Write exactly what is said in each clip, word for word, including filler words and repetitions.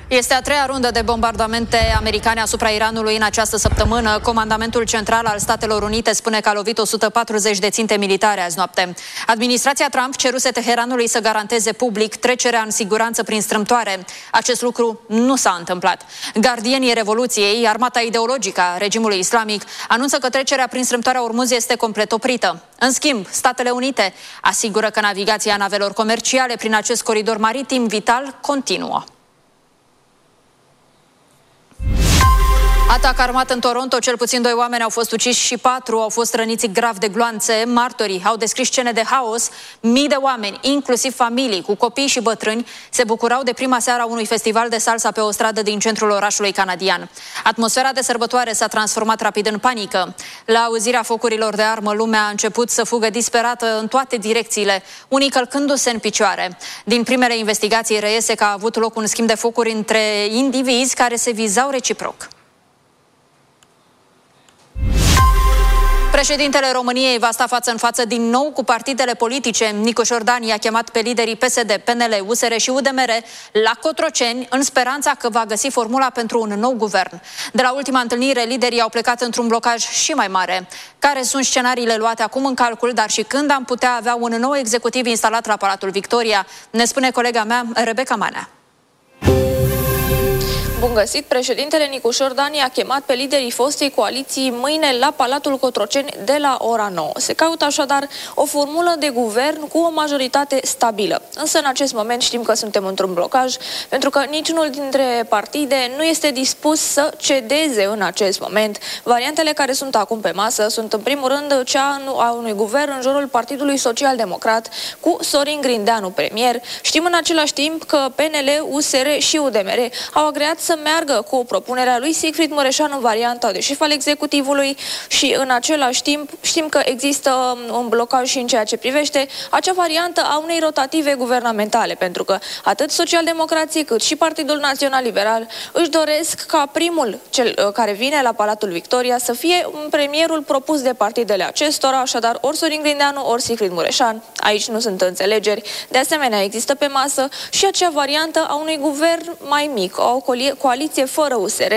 Este a treia rundă de bombardamente americane asupra Iranului în această săptămână. Comandamentul central al Statelor Unite spune că a lovit o sută patruzeci de ținte militare azi noapte. Administrația Trump ceruse Teheranului să garanteze public trecerea în siguranță prin strâmtoare. Acest lucru nu s-a întâmplat. Gardienii Revoluției, armata ideologică a regimului islamic, anunță că trecerea prin strâmtoarea Ormuz este complet oprită. În schimb, Statele Unite asigură că navigația navelor comerciale prin acest coridor maritim vital continuă. Atac armat în Toronto, cel puțin doi oameni au fost uciși și patru au fost răniți grav de gloanțe. Martorii au descris scene de haos. Mii de oameni, inclusiv familii cu copii și bătrâni, se bucurau de prima seară a unui festival de salsa pe o stradă din centrul orașului canadian. Atmosfera de sărbătoare s-a transformat rapid în panică. La auzirea focurilor de armă, lumea a început să fugă disperată în toate direcțiile, unii călcându-se în picioare. Din primele investigații reiese că a avut loc un schimb de focuri între indivizi care se vizau reciproc. Președintele României va sta față în față din nou cu partidele politice. Nicu Șordan i-a chemat pe liderii P S D, P N L, U S R și U D M R la Cotroceni în speranța că va găsi formula pentru un nou guvern. De la ultima întâlnire, liderii au plecat într-un blocaj și mai mare. Care sunt scenariile luate acum în calcul, dar și când am putea avea un nou executiv instalat la Palatul Victoria? Ne spune colega mea, Rebecca Manea. Bun găsit! Președintele Nicu Șordan i-a chemat pe liderii fostei coaliții mâine la Palatul Cotroceni de la ora nouă. Se caută așadar o formulă de guvern cu o majoritate stabilă. Însă în acest moment știm că suntem într-un blocaj, pentru că niciunul dintre partide nu este dispus să cedeze în acest moment. Variantele care sunt acum pe masă sunt în primul rând cea a unui guvern în jurul Partidului Social Democrat cu Sorin Grindeanu premier. Știm în același timp că P N L, U S R și U D M R au agreat să meargă cu propunerea lui Sigfrid Mureșan în varianta de șef al executivului și în același timp știm că există un blocaj și în ceea ce privește acea variantă a unei rotative guvernamentale, pentru că atât Socialdemocrații cât și Partidul Național Liberal își doresc ca primul cel care vine la Palatul Victoria să fie premierul propus de partidele acestora, așadar ori Sorin Grindeanu, ori Sigfrid Mureșan. Aici nu sunt înțelegeri. De asemenea, există pe masă și acea variantă a unui guvern mai mic, o coaliție fără U S R,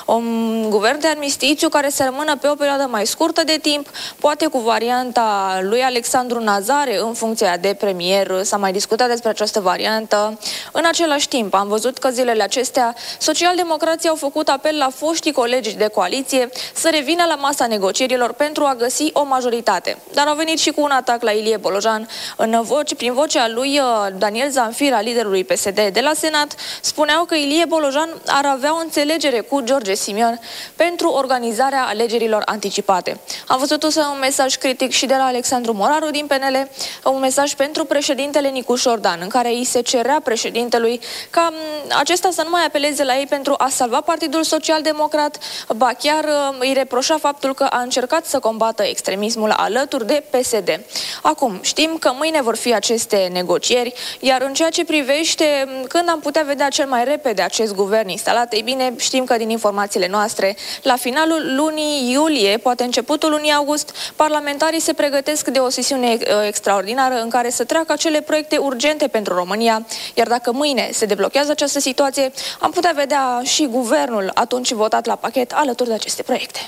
un guvern de armistițiu care să rămână pe o perioadă mai scurtă de timp, poate cu varianta lui Alexandru Nazare în funcția de premier. S-a mai discutat despre această variantă. În același timp, am văzut că zilele acestea socialdemocrații au făcut apel la foștii colegi de coaliție să revină la masa negocierilor pentru a găsi o majoritate. Dar au venit și cu un atac la Ilie Bolojan. În voce, prin vocea lui Daniel Zanfir, al liderului P S D de la Senat, spuneau că Ilie Bolojan ar avea o înțelegere cu George Simion pentru organizarea alegerilor anticipate. Am văzut însă un mesaj critic și de la Alexandru Moraru din P N L, un mesaj pentru președintele Nicu Șordan, în care îi se cerea președintelui ca acesta să nu mai apeleze la ei pentru a salva Partidul Social Democrat, ba chiar îi reproșa faptul că a încercat să combată extremismul alături de P S D. Acum, știm că mâine vor fi aceste negocieri, iar în ceea ce privește când am putea vedea cel mai repede acest guvern instalat, ei bine, știm că din informațiile noastre, la finalul lunii iulie, poate începutul lunii august, parlamentarii se pregătesc de o sesiune extraordinară în care să treacă acele proiecte urgente pentru România, iar dacă mâine se deblochează această situație, am putea vedea și guvernul atunci votat la pachet alături de aceste proiecte.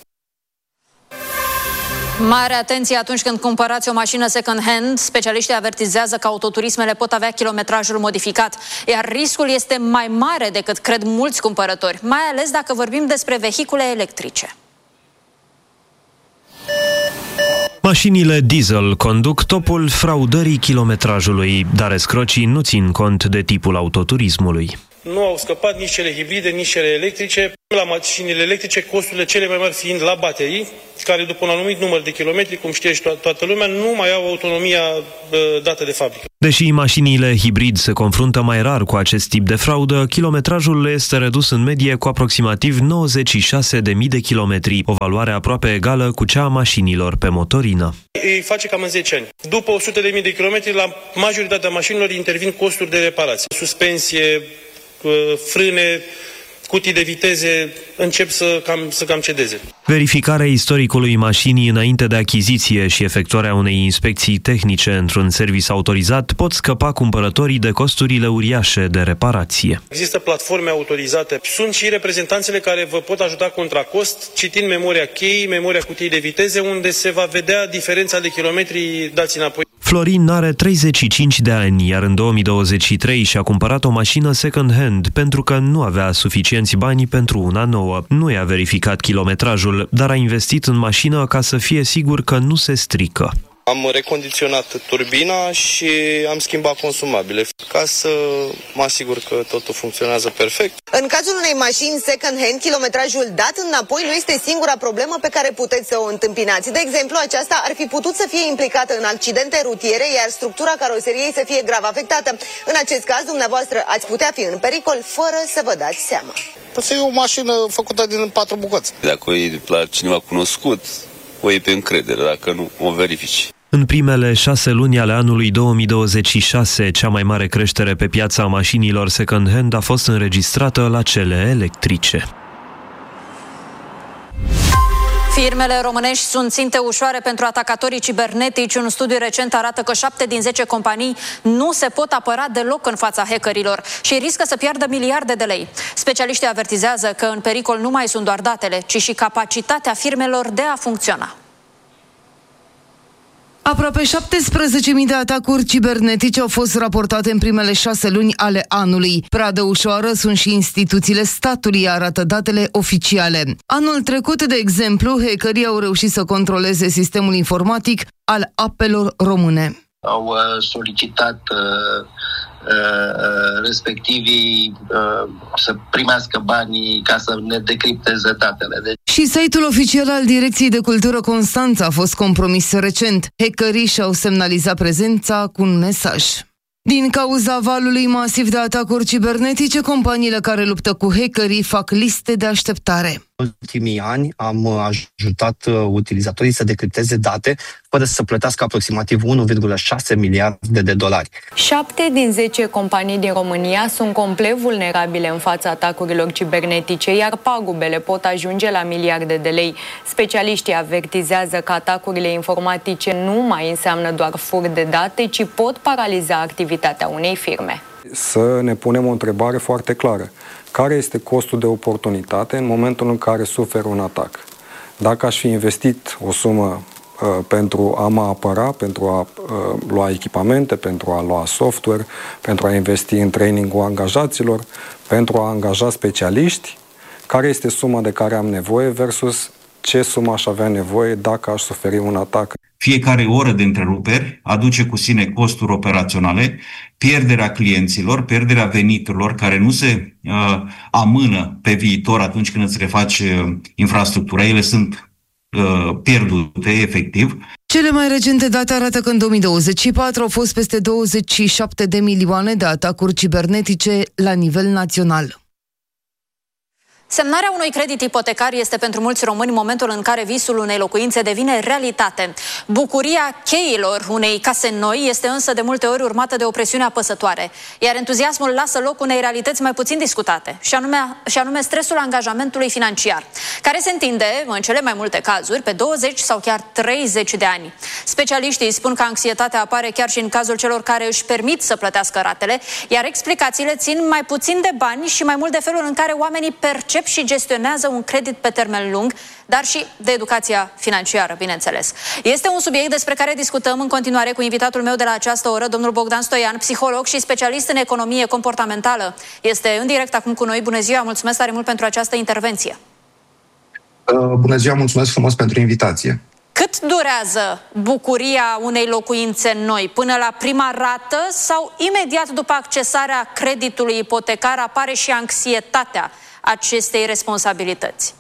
Mare atenție atunci când cumpărați o mașină second-hand. Specialiștii avertizează că autoturismele pot avea kilometrajul modificat, iar riscul este mai mare decât cred mulți cumpărători, mai ales dacă vorbim despre vehicule electrice. Mașinile diesel conduc topul fraudării kilometrajului, dar escrocii nu țin cont de tipul autoturismului. Nu au scăpat nici cele hibride, nici cele electrice. La mașinile electrice, costurile cele mai mari fiind la baterii, care după un anumit număr de kilometri, cum știe și to- toată lumea, nu mai au autonomia uh, dată de fabrică. Deși mașinile hibrid se confruntă mai rar cu acest tip de fraudă, kilometrajul le este redus în medie cu aproximativ nouăzeci și șase de mii de kilometri, o valoare aproape egală cu cea a mașinilor pe motorină. Îi face cam în zece ani. După o sută de mii de kilometri, la majoritatea mașinilor intervin costuri de reparație. Suspensie, frâne, cutii de viteze încep să cam, să cam cedeze. Verificarea istoricului mașinii înainte de achiziție și efectuarea unei inspecții tehnice într-un servis autorizat pot scăpa cumpărătorii de costurile uriașe de reparație. Există platforme autorizate. Sunt și reprezentanțele care vă pot ajuta contra cost, citind memoria cheii, memoria cutiei de viteze, unde se va vedea diferența de kilometri dați înapoi. Florin are treizeci și cinci de ani, iar în două mii douăzeci și trei și-a cumpărat o mașină second-hand pentru că nu avea suficienți bani pentru una nouă. Nu i-a verificat kilometrajul, dar a investit în mașină ca să fie sigur că nu se strică. Am recondiționat turbina și am schimbat consumabile ca să mă asigur că totul funcționează perfect. În cazul unei mașini second-hand, kilometrajul dat înapoi nu este singura problemă pe care puteți să o întâmpinați. De exemplu, aceasta ar fi putut să fie implicată în accidente rutiere, iar structura caroseriei să fie grav afectată. În acest caz, dumneavoastră ați putea fi în pericol fără să vă dați seama. Păi e o mașină făcută din patru bucăți. Dacă o iei la cineva cunoscut, o iei pe încredere, dacă nu, o verifici. În primele șase luni ale anului două mii douăzeci și șase, cea mai mare creștere pe piața mașinilor second-hand a fost înregistrată la cele electrice. Firmele românești sunt ținte ușoare pentru atacatorii cibernetici. Un studiu recent arată că șapte din zece companii nu se pot apăra deloc în fața hackerilor și riscă să piardă miliarde de lei. Specialiștii avertizează că în pericol nu mai sunt doar datele, ci și capacitatea firmelor de a funcționa. Aproape șaptesprezece mii de atacuri cibernetice au fost raportate în primele șase luni ale anului. Pradă ușoară sunt și instituțiile statului, arată datele oficiale. Anul trecut, de exemplu, hackerii au reușit să controleze sistemul informatic al apelor române. Au uh, solicitat uh, uh, respectivii uh, să primească banii ca să ne decripteze datele. Deci... Și site-ul oficial al Direcției de Cultură Constanța a fost compromis recent. Hackerii și-au semnalizat prezența cu un mesaj. Din cauza valului masiv de atacuri cibernetice, companiile care luptă cu hackerii fac liste de așteptare. În ultimii ani am ajutat utilizatorii să decripteze date fără să plătească aproximativ unu virgulă șase miliarde de dolari. Șapte din zece companii din România sunt complet vulnerabile în fața atacurilor cibernetice, iar pagubele pot ajunge la miliarde de lei. Specialiștii avertizează că atacurile informatice nu mai înseamnă doar fur de date, ci pot paraliza activitatea unei firme. Să ne punem o întrebare foarte clară. Care este costul de oportunitate în momentul în care sufer un atac? Dacă aș fi investit o sumă uh, pentru a mă apăra, pentru a uh, lua echipamente, pentru a lua software, pentru a investi în training-ul angajaților, pentru a angaja specialiști, care este suma de care am nevoie versus ce sumă aș avea nevoie dacă aș suferi un atac? Fiecare oră de întreruperi aduce cu sine costuri operaționale, pierderea clienților, pierderea veniturilor care nu se uh, amână pe viitor atunci când îți refaci uh, infrastructura. Ele sunt uh, pierdute, efectiv. Cele mai recente date arată că în două mii douăzeci și patru au fost peste douăzeci și șapte de milioane de atacuri cibernetice la nivel național. Semnarea unui credit ipotecar este pentru mulți români momentul în care visul unei locuințe devine realitate. Bucuria cheilor unei case noi este însă de multe ori urmată de o presiune apăsătoare, iar entuziasmul lasă loc unei realități mai puțin discutate, și anume, și anume stresul angajamentului financiar, care se întinde, în cele mai multe cazuri, pe douăzeci sau chiar treizeci de ani. Specialiștii spun că anxietatea apare chiar și în cazul celor care își permit să plătească ratele, iar explicațiile țin mai puțin de bani și mai mult de felul în care oamenii percep și gestionează un credit pe termen lung, dar și de educația financiară, bineînțeles. Este un subiect despre care discutăm în continuare cu invitatul meu de la această oră, domnul Bogdan Stoian, psiholog și specialist în economie comportamentală. Este în direct acum cu noi. Bună ziua, mulțumesc tare mult pentru această intervenție. Bună ziua, mulțumesc frumos pentru invitație. Cât durează bucuria unei locuințe noi? Până la prima rată sau imediat după accesarea creditului ipotecar apare și anxietatea acestei responsabilități?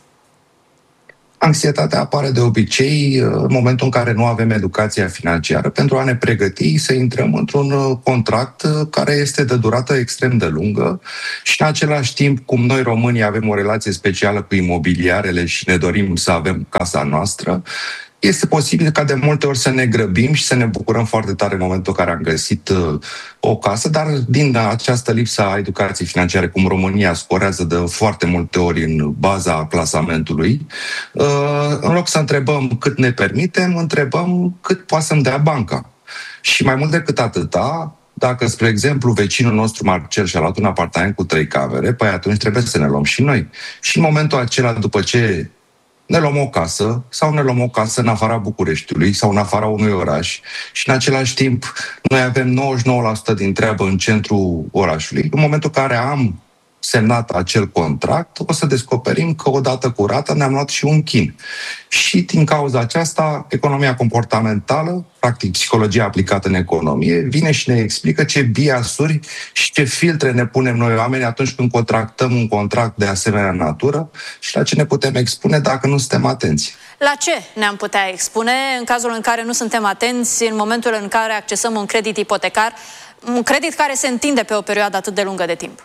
Anxietatea apare de obicei în momentul în care nu avem educația financiară pentru a ne pregăti să intrăm într-un contract care este de durată extrem de lungă și în același timp, cum noi românii avem o relație specială cu imobiliarele și ne dorim să avem casa noastră, este posibil ca de multe ori să ne grăbim și să ne bucurăm foarte tare în momentul în care am găsit uh, o casă, dar din această lipsă a educației financiare, cum România scorează de foarte multe ori în baza clasamentului, uh, în loc să întrebăm cât ne permitem, întrebăm cât poate să-mi dea banca. Și mai mult decât atâta, dacă, spre exemplu, vecinul nostru Marcel și-a luat un apartament cu trei camere, păi atunci trebuie să ne luăm și noi. Și în momentul acela, după ce ne luăm o casă sau ne luăm o casă în afara Bucureștiului sau în afara unui oraș și în același timp noi avem nouăzeci și nouă la sută din treabă în centrul orașului, în momentul în care am semnat acel contract, o să descoperim că odată cu rata ne-am luat și un chin. Și din cauza aceasta, economia comportamentală, practic psihologia aplicată în economie, vine și ne explică ce biasuri și ce filtre ne punem noi oameni atunci când contractăm un contract de asemenea natură și la ce ne putem expune dacă nu suntem atenți. La ce ne-am putea expune în cazul în care nu suntem atenți, în momentul în care accesăm un credit ipotecar, un credit care se întinde pe o perioadă atât de lungă de timp?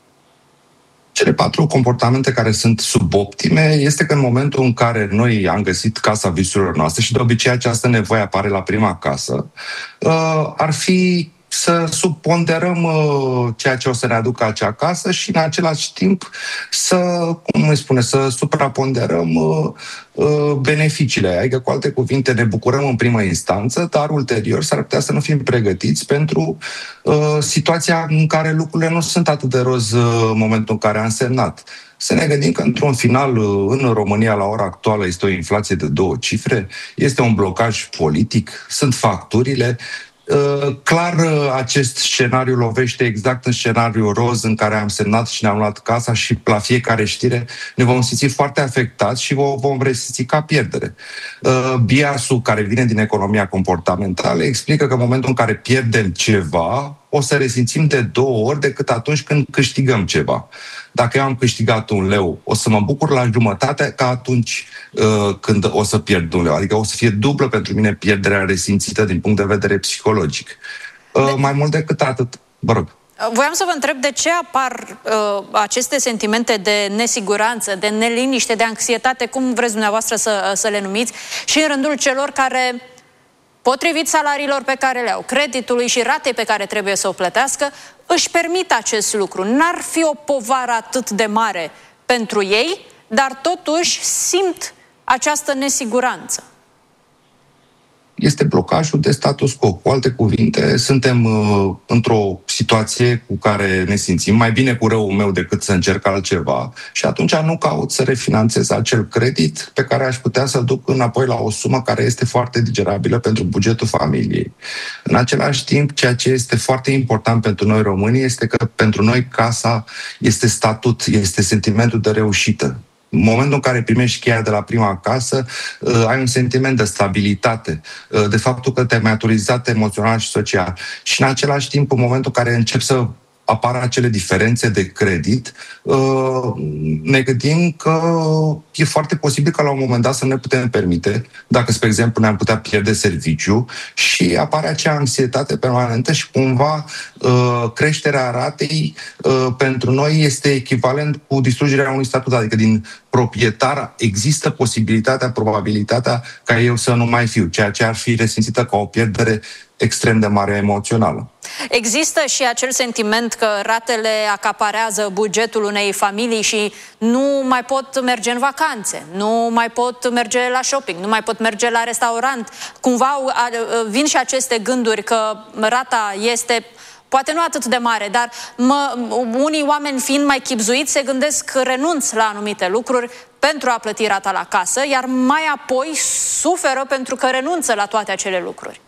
Cele patru comportamente care sunt suboptime este că în momentul în care noi am găsit casa visurilor noastre și de obicei această nevoie apare la prima casă, ar fi să subponderăm ceea ce o să ne aducă acea casă și în același timp să, cum îi spune, să supraponderăm beneficiile. Adică, cu alte cuvinte, ne bucurăm în primă instanță, dar ulterior s-ar putea să nu fim pregătiți pentru uh, situația în care lucrurile nu sunt atât de roz uh, în momentul în care am semnat. Să ne gândim că, într-un final, uh, în România, la ora actuală, este o inflație de două cifre, este un blocaj politic, sunt facturile. Uh, clar, uh, acest scenariu lovește exact în scenariul roz în care am semnat și ne-am luat casa și la fiecare știre ne vom simți foarte afectați și o vom resimți ca pierdere. Uh, biasul care vine din economia comportamentală explică că în momentul în care pierdem ceva, o să resimțim de două ori decât atunci când câștigăm ceva. Dacă eu am câștigat un leu, o să mă bucur la jumătate ca atunci uh, când o să pierd un leu. Adică o să fie dublă pentru mine pierderea resimțită din punct de vedere psihologic. Uh, de... Mai mult decât atât, vă rog. Voiam să vă întreb de ce apar uh, aceste sentimente de nesiguranță, de neliniște, de anxietate, cum vreți dumneavoastră să, să le numiți, și în rândul celor care, potrivit salariilor pe care le au, creditului și ratei pe care trebuie să o plătească, își permit acest lucru. N-ar fi o povară atât de mare pentru ei, dar totuși simt această nesiguranță. Este blocajul de status quo. Cu alte cuvinte, suntem uh, într-o situație cu care ne simțim mai bine cu răul meu decât să încerc altceva și atunci nu caut să refinanțez acel credit pe care aș putea să-l duc înapoi la o sumă care este foarte digerabilă pentru bugetul familiei. În același timp, ceea ce este foarte important pentru noi românii este că pentru noi casa este statut, este sentimentul de reușită. În momentul în care primești cheia de la prima casă, uh, ai un sentiment de stabilitate, uh, de faptul că te-ai maturizat emoțional și social. Și în același timp, în momentul în care încep să apară acele diferențe de credit, uh, ne gândim că e foarte posibil ca la un moment dat să ne putem permite, dacă, spre exemplu, ne-am putea pierde serviciu și apare acea anxietate permanentă și cumva uh, creșterea ratei uh, pentru noi este echivalent cu distrugerea unui statut, adică din proprietar există posibilitatea, probabilitatea ca eu să nu mai fiu, ceea ce ar fi resimțită ca o pierdere extrem de mare emoțională. Există și acel sentiment că ratele acaparează bugetul unei familii și nu mai pot merge în vacanțe, nu mai pot merge la shopping, nu mai pot merge la restaurant. Cumva vin și aceste gânduri că rata este poate nu atât de mare, dar mă, unii oameni fiind mai chibzuiți se gândesc că renunț la anumite lucruri pentru a plăti rata la casă, iar mai apoi suferă pentru că renunță la toate acele lucruri.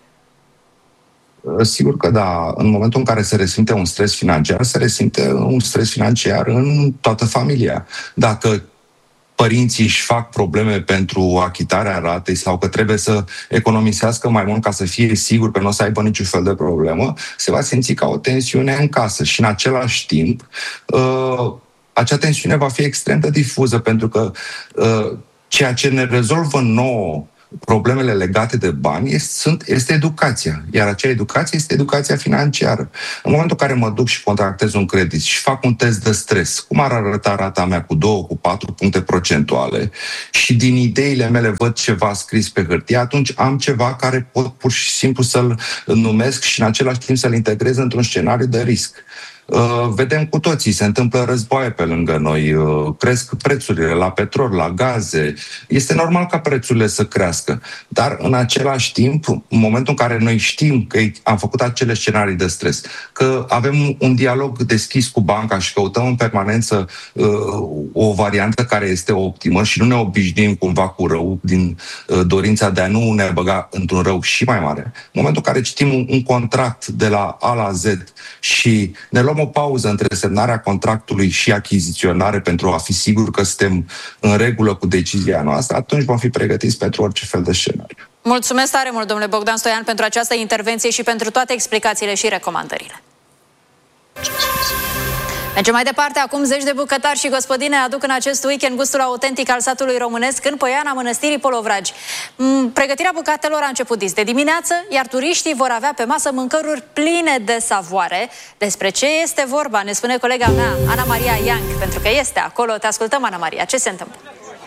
Sigur că da, în momentul în care se resimte un stres financiar, se resimte un stres financiar în toată familia. Dacă părinții își fac probleme pentru achitarea ratei sau că trebuie să economisească mai mult ca să fie sigur că nu o să aibă niciun fel de problemă, se va simți ca o tensiune în casă și în același timp uh, acea tensiune va fi extrem de difuză pentru că uh, ceea ce ne rezolvă nouă problemele legate de bani este, sunt, este educația. Iar acea educație este educația financiară. În momentul în care mă duc și contractez un credit și fac un test de stres, cum ar arăta rata mea cu două, cu patru puncte procentuale și din ideile mele văd ceva scris pe hârtie, atunci am ceva care pot pur și simplu să-l numesc și în același timp să-l integrez într-un scenariu de risc. Uh, vedem cu toții, se întâmplă războaie pe lângă noi, uh, cresc prețurile la petrol, la gaze. Este normal ca prețurile să crească, dar în același timp, în momentul în care noi știm că am făcut acele scenarii de stres, că avem un dialog deschis cu banca și căutăm în permanență uh, o variantă care este optimă și nu ne obișnuim cumva cu rău din uh, dorința de a nu ne băga într-un rău și mai mare. În momentul în care citim un, un contract de la A la Z și ne luăm o pauză între semnarea contractului și achiziționare pentru a fi sigur că suntem în regulă cu decizia noastră, atunci vom fi pregătiți pentru orice fel de scenariu. Mulțumesc tare mult, domnule Bogdan Stoian, pentru această intervenție și pentru toate explicațiile și recomandările. Mergem mai departe. Acum zeci de bucătari și gospodine aduc în acest weekend gustul autentic al satului românesc în Poiana Mănăstirii Polovragi. Pregătirea bucatelor a început dis de dimineață, iar turiștii vor avea pe masă mâncăruri pline de savoare. Despre ce este vorba ne spune colega mea, Ana Maria Ianc, pentru că este acolo. Te ascultăm, Ana Maria. Ce se întâmplă?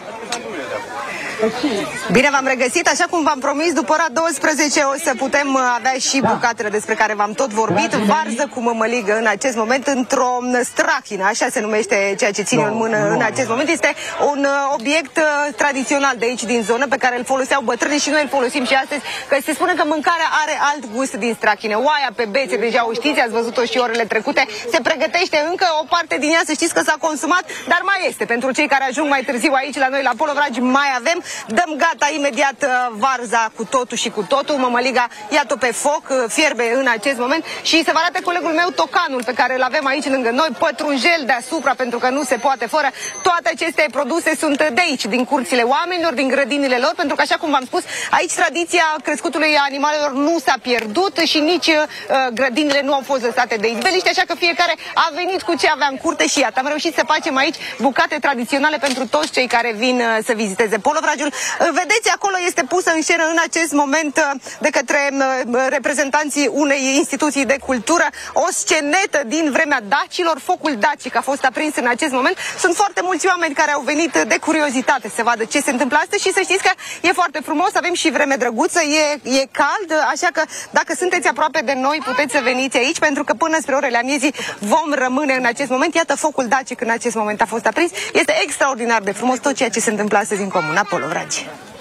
Bine v-am regăsit, așa cum v-am promis, după ora douăsprezece o să putem avea și bucatele despre care v-am tot vorbit, varză cu mămăligă în acest moment, într-o strachină, așa se numește ceea ce ține în mână în acest moment. Este un obiect tradițional de aici din zonă, pe care îl foloseau bătrânii și noi îl folosim și astăzi, că se spune că mâncarea are alt gust din strachine. Oaia pe bețe, deja o știți, ați văzut-o și orele trecute, se pregătește încă o parte din ea, să știți că s-a consumat, dar mai este. Pentru cei care ajung mai târziu aici la noi la Polovragi, mai avem. Dăm gata imediat varza cu totul și cu totul. Mămăliga, iată pe foc, fierbe în acest moment. Și să vă arate colegul meu tocanul pe care îl avem aici lângă noi, pătrunjel deasupra, pentru că nu se poate fără. Toate aceste produse sunt de aici, din curțile oamenilor, din grădinile lor, pentru că, așa cum v-am spus, aici tradiția crescutului animalelor nu s-a pierdut și nici uh, grădinile nu au fost lăsate de izbeliște, așa că fiecare a venit cu ce avea în curte și iată, am reușit să facem aici bucate tradiționale pentru toți cei care vin uh, să viziteze Polovragi. Vedeți, acolo este pusă în scenă în acest moment de către reprezentanții unei instituții de cultură o scenetă din vremea dacilor. Focul dacic a fost aprins în acest moment. Sunt foarte mulți oameni care au venit de curiozitate să vadă ce se întâmplă astăzi și să știți că e foarte frumos, avem și vreme drăguță, e, e cald, așa că dacă sunteți aproape de noi puteți să veniți aici, pentru că până spre orele amiezii vom rămâne în acest moment. Iată, focul dacic în acest moment a fost aprins. Este extraordinar de frumos tot ceea ce se întâmplă astăzi în comuna Polovragi.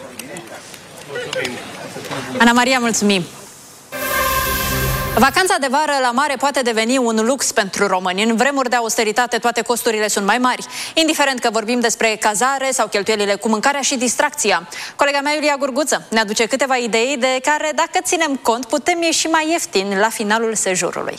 Ana Maria, mulțumim! Vacanța de vară la mare poate deveni un lux pentru români. În vremuri de austeritate toate costurile sunt mai mari, indiferent că vorbim despre cazare sau cheltuielile cu mâncarea și distracția. Colega mea, Iulia Gurguță, ne aduce câteva idei de care, dacă ținem cont, putem ieși mai ieftin la finalul sejurului.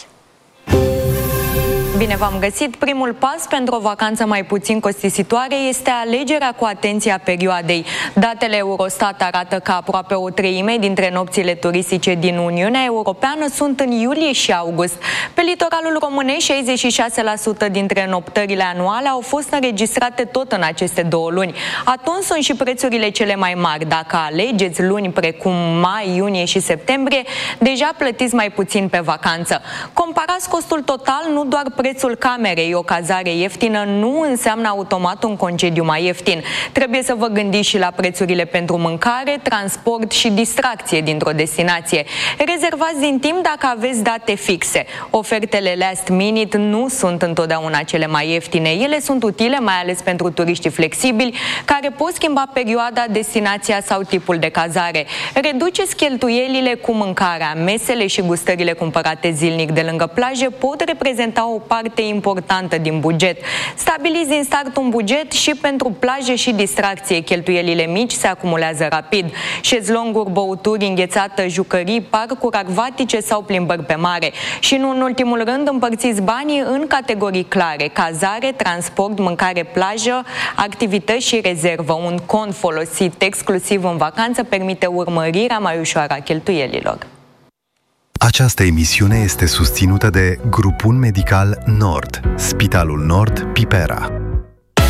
Bine v-am găsit! Primul pas pentru o vacanță mai puțin costisitoare este alegerea cu atenție a perioadei. Datele Eurostat arată că aproape o treime dintre nopțile turistice din Uniunea Europeană sunt în iulie și august. Pe litoralul românesc, șaizeci și șase la sută dintre noptările anuale au fost înregistrate tot în aceste două luni. Atunci sunt și prețurile cele mai mari. Dacă alegeți luni precum mai, iunie și septembrie, deja plătiți mai puțin pe vacanță. Comparați costul total, nu doar prețul camerei. O cazare ieftină nu înseamnă automat un concediu mai ieftin. Trebuie să vă gândiți și la prețurile pentru mâncare, transport și distracție dintr-o destinație. Rezervați din timp dacă aveți date fixe. Ofertele last minute nu sunt întotdeauna cele mai ieftine. Ele sunt utile mai ales pentru turiștii flexibili care pot schimba perioada, destinația sau tipul de cazare. Reduceți cheltuielile cu mâncarea. Mesele și gustările cumpărate zilnic de lângă plaje pot reprezenta o parte importantă din buget. Stabiliți din start un buget și pentru plaje și distracție. Cheltuielile mici se acumulează rapid. Șezlonguri, băuturi, înghețată, jucării, parcuri acvatice sau plimbări pe mare. Și nu în ultimul rând, împărțiți banii în categorii clare: cazare, transport, mâncare, plajă, activități și rezervă. Un cont folosit exclusiv în vacanță permite urmărirea mai ușoară a cheltuielilor. Această emisiune este susținută de Grupul Medical Nord, Spitalul Nord Pipera.